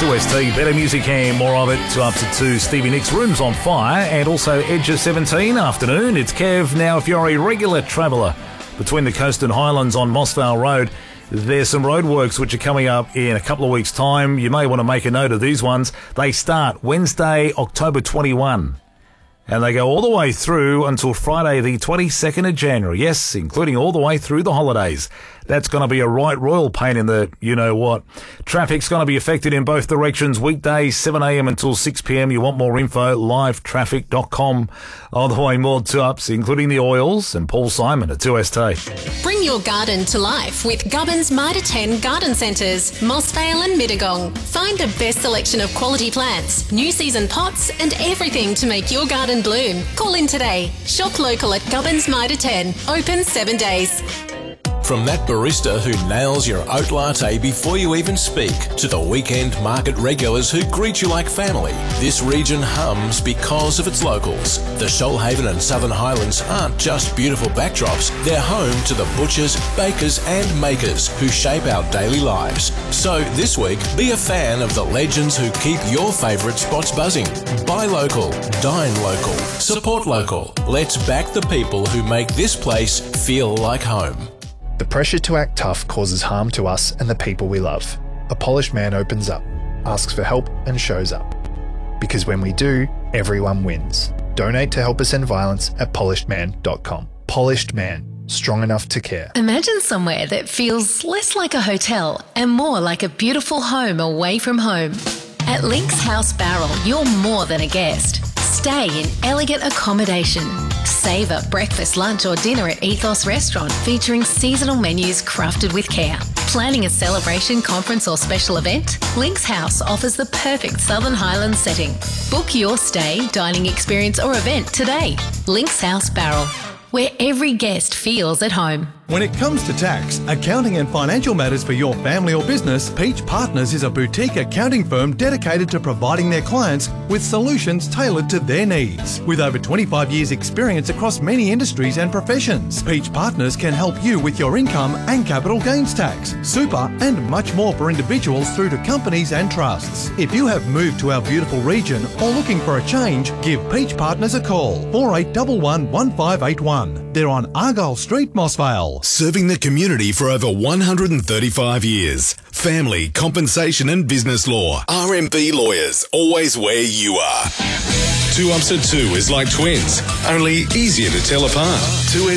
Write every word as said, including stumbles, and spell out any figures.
two S T. Better music and more of it. Two up to two. Stevie Nicks, Rooms on Fire, and also Edge of seventeen. Afternoon. It's Kev. Now, if you're a regular traveller between the coast and highlands on Mossvale Road, there's some roadworks which are coming up in a couple of weeks' time. You may want to make a note of these ones. They start Wednesday, October twenty-first. And they go all the way through until Friday, the twenty-second of January. Yes, including all the way through the holidays. That's going to be a right royal pain in the you-know-what. Traffic's going to be affected in both directions. Weekdays, seven a.m. until six p.m. You want more info, live traffic dot com. All the way more two-ups, including the oils, and Paul Simon at two S T. Bring your garden to life with Gubbins Mitre ten Garden Centres, Mossvale and Mittagong. Find the best selection of quality plants, new season pots, and everything to make your garden bloom. Call in today. Shop local at Gubbins Mitre ten. Open seven days. From that barista who nails your oat latte before you even speak, to the weekend market regulars who greet you like family, this region hums because of its locals. The Shoalhaven and Southern Highlands aren't just beautiful backdrops, they're home to the butchers, bakers and makers who shape our daily lives. So this week, be a fan of the legends who keep your favourite spots buzzing. Buy local, dine local, support local. Let's back the people who make this place feel like home. The pressure to act tough causes harm to us and the people we love. A polished man opens up, asks for help and shows up. Because when we do, everyone wins. Donate to help us end violence at polished man dot com. Polished Man, strong enough to care. Imagine somewhere that feels less like a hotel and more like a beautiful home away from home. At Links House Barrel, you're more than a guest. Stay in elegant accommodation. Savour breakfast, lunch or dinner at Ethos Restaurant featuring seasonal menus crafted with care. Planning a celebration, conference or special event? Links House offers the perfect Southern Highlands setting. Book your stay, dining experience or event today. Links House Barrel, where every guest feels at home. When it comes to tax, accounting and financial matters for your family or business, Peach Partners is a boutique accounting firm dedicated to providing their clients with solutions tailored to their needs. With over twenty-five years experience across many industries and professions, Peach Partners can help you with your income and capital gains tax, super and much more for individuals through to companies and trusts. If you have moved to our beautiful region or looking for a change, give Peach Partners a call, four eight one one, one five eight one. They're on Argyle Street, Mossvale. Serving the community for over one hundred thirty-five years. Family, compensation and business law. R M B Lawyers, always where you are. Two ups at two is like twins, only easier to tell apart. Two